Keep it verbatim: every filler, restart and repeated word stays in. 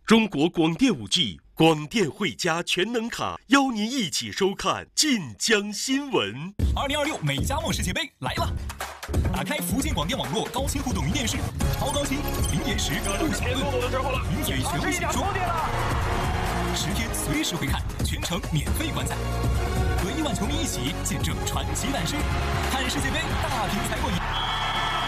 中国广电五 G 广电汇加全能卡，邀您一起收看晋江新闻。 二零二六美加墨世界杯来了！打开福建广电网络高清互动云电视，超高清、零延时、不小顿，零嘴全部解说，十天随时回看，全程免费观赛，和亿万球迷一起见证传奇诞生，看世界杯大屏才过瘾。